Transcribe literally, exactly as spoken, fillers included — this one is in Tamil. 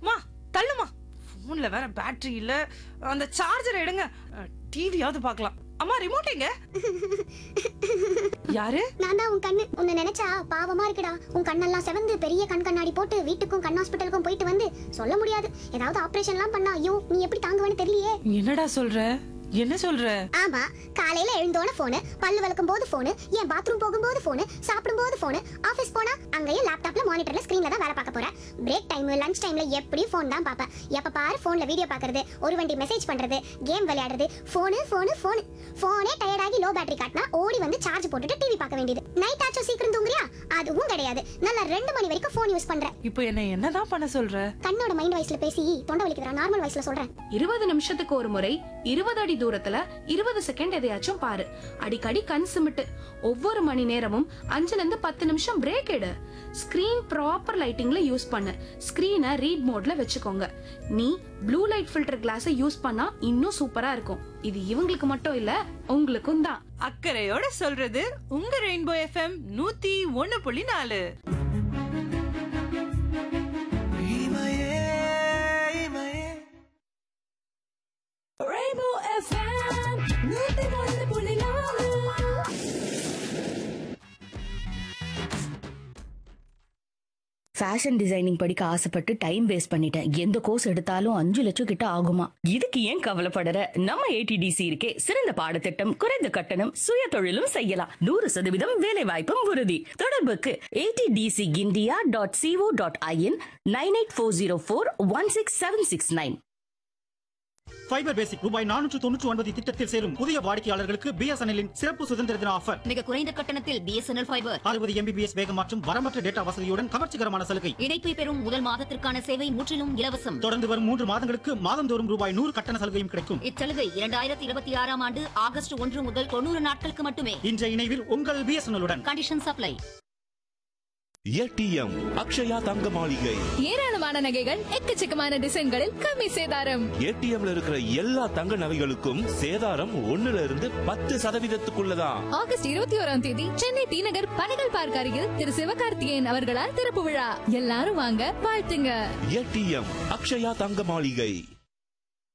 மா தள்ளுமா, போன்ல வேற பேட்டரி இல்ல, அந்த சார்ஜர் எடுங்க, டிவியாவது பார்க்கலாம். அம்மா ரிமோட் எங்க? யாரு? நான் தான் உன் கண்ணு. உன்னை நினைச்சா பாவமா இருக்குடா. உன் கண்ணெல்லாம் செவந்து பெரிய கண் கண்ணாடி போட்டு வீட்டுக்கும் கண் ஹாஸ்பிட்டலுக்கும் போயிட்டு வந்து சொல்ல முடியாது. ஏதாவது ஆபரேஷன் எல்லாம் பண்ணா ஐயோ நீ எப்படி தாங்குவேன்னு தெரியலையே. என்னடா சொல்ற? என்ன சொல்ற? ஆமா, காலையில எழுந்தோன போனு, பல்லு விளக்கும் போது போனு, ஏன் பாத்ரூம் போகும்போது போனு, சாப்பிடும் போது போனு, ஆபீஸ் போனா அங்கேயே லேப்டாப்ல மானிட்டர்ல ஸ்கிரீன்ல தான் வேலை பார்க்க போறேன். பிரேக் டைம் லஞ்ச் டைம்ல எப்படி போன் தான் பாப்பேன். எப்ப பாரு போன்ல வீடியோ பாக்குறது, ஒரு வண்டி மெசேஜ் பண்றது, கேம் விளையாடுறது, போனு போனு போனு. போனே டயர்டாகி லோ பேட்டரி காட்டினா ஓடி வந்து சார்ஜ் போட்டுட்டு டிவி பார்க்க வேண்டியது. நைட் ஆச்சும் சீக்கிரம் தூங்குறியா? அதுவும் கிடையாது. நல்லா ரெண்டு மணி வரைக்கும் போன் யூஸ் பண்றேன். இப்போ என்ன என்னதான் பண்ண சொல்ற? கண்ணோட மைண்ட் வாய்ஸ்ல பேசி தொண்டை வலிக்குதுடா. நார்மல் வாய்ஸ்ல சொல்றேன். இருபது நிமிஷத்துக்கு ஒரு முறை இருபது அடி தூரத்துல இருபது செகண்ட் எதையாச்சும் பாரு. அடிக்கடி கண் சிமிட்டு. ஒவ்வொரு மணி நேரமும் அஞ்சுல இருந்து பத்து நிமிஷம் பிரேக் எடு. ஸ்கிரீன் ப்ராப்பர் லைட்டிங்ல யூஸ் பண்ணு. ஸ்கிரீனை ரீட் மோட்ல வச்சுக்கோங்க. நீ blue light filter class use பண்ணா இன்னும் சூப்பரா இருக்கும். இது இவங்களுக்கு மட்டும் இல்ல, உங்களுக்கும் தான். அக்கறையோட சொல்றது உங்க ரெயின்போ எஃப்எம் நூத்தி ஒன்னு புள்ளி நாலு. ஃபேஷன் டிசைனிங் படிக்க ஆசைப்பட்டு டைம் வேஸ்ட் பண்ணிட்டேன். எந்த கோர்ஸ் எடுத்தாலும் அஞ்சு லட்சம் கிட்ட ஆகுமா? இதுக்கு ஏன் கவலைப்படுற? நம்ம ஏடிடிசி இருக்கே, சிறந்த பாடத்திட்டம், குறைந்த கட்டணம், சுய தொழிலும் செய்யலாம், நூறு சதவீதம் வேலை வாய்ப்பும் உறுதி. தொடர்புக்கு ATTC India dot CO dot IN nine eight four zero four one six seven six nine. Fibre பேசிக் ரூபாய் நானூற்று தொண்ணூற்று ஒன்பது திட்டத்தில் சேரும் புதிய வாடிக்கையாளர்களுக்கு பிஎஸ்என்எல்லின் சிறப்பு சுதந்திர தின ஆஃபர். மிக குறைந்த கட்டணத்தில் பிஎஸ்என்எல் ஃபைபர் அறுபது எம்பிபிஎஸ் வேகம் மற்றும் வரம்பற்ற டேட்டா வசதியுடன் கவர்ச்சிகரமான சலுகை. இணைப்பை பெறும் முதல் மாதத்திற்கான சேவை முற்றிலும் இலவசம். தொடர்ந்து வரும் மூன்று மாதங்களுக்கு மாதந்தோறும் ரூபாய் நூறு கட்டண சலுகையும் கிடைக்கும். இச்சலுகை இரண்டாயிரத்தி இருபத்தி ஆறாம் ஆண்டு ஆகஸ்ட் ஒன்று முதல் தொண்ணூறு நாட்களுக்கு மட்டுமே. இன்றைய இணைவில் உங்கள் பிஎஸ்என்எல்லுடன். Condition supply. ஏடிஎம் அக்ஷயா தங்க மாளிகை. ஏராளமான நகைகள், எக்கச்சக்கமான டிசைன்களில் கம்மி சேதாரம். ஏடிஎம்ல இருக்கிற எல்லா தங்க நகைகளுக்கும் சேதாரம் ஒண்ணுல இருந்து பத்து சதவீதத்துக்குள்ளதான். ஆகஸ்ட் இருபத்தி ஓராம் தேதி சென்னை டி நகர் பனகல் பார்க் அருகில் திரு சிவகார்த்திகேயன் அவர்களால் திறப்பு விழா. எல்லாரும் வாங்க, வாழ்த்துங்க. ஏடிஎம் அக்ஷயா தங்க மாளிகை.